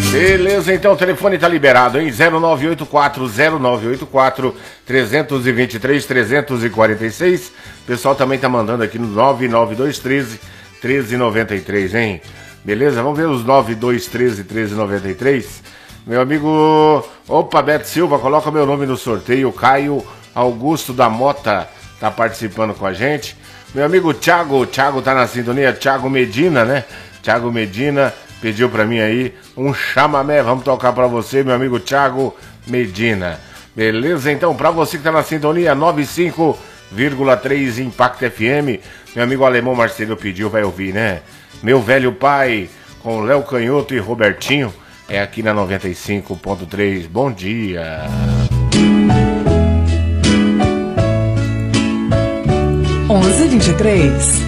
Beleza, então o telefone tá liberado, hein? 0984 323 346. O pessoal também tá mandando aqui no 99213 1393, hein? Beleza? Vamos ver os 9213 1393. Meu amigo, opa, Beto Silva, coloca meu nome no sorteio. Caio Augusto da Mota tá participando com a gente. Meu amigo Thiago tá na sintonia. Thiago Medina, né? Thiago Medina pediu pra mim aí um chamamé. Vamos tocar pra você, meu amigo Thiago Medina. Beleza? Então, pra você que tá na sintonia, 95,3 Impact FM. Meu amigo Alemão Marcelo pediu, vai ouvir, né? Meu Velho Pai, com Léo Canhoto e Robertinho. É aqui na 95.3. Bom dia. Onze 23.